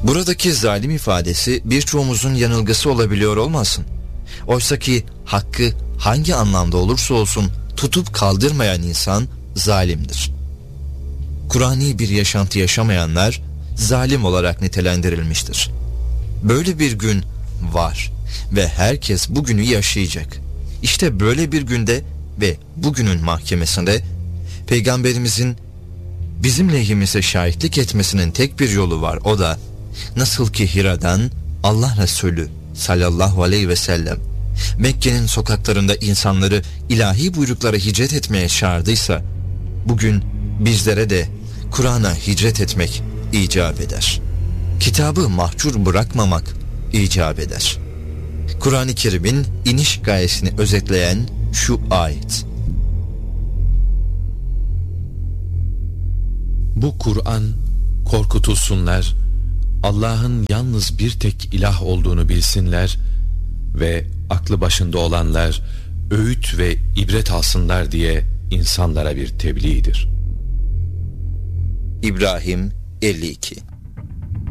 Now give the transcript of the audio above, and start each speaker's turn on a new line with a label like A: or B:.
A: Buradaki zalim ifadesi birçoğumuzun yanılgısı olabiliyor olmasın? Oysaki hakkı hangi anlamda olursa olsun tutup kaldırmayan insan zalimdir. Kur'ani bir yaşantı yaşamayanlar zalim olarak nitelendirilmiştir. Böyle bir gün var ve herkes bugünü yaşayacak. İşte böyle bir günde ve bugünün mahkemesinde Peygamberimizin bizim lehimize şahitlik etmesinin tek bir yolu var. O da nasıl ki Hira'dan Allah Resulü sallallahu aleyhi ve sellem Mekke'nin sokaklarında insanları ilahi buyruklara hicret etmeye çağırdıysa, bugün bizlere de Kur'an'a hicret etmek icap eder. Kitabı mahcur bırakmamak icap eder. Kur'an-ı Kerim'in iniş gayesini özetleyen şu ayet:
B: Bu Kur'an korkutulsunlar, Allah'ın yalnız bir tek ilah olduğunu bilsinler ve aklı başında olanlar öğüt ve ibret alsınlar diye insanlara bir tebliğdir.
A: İbrahim 52.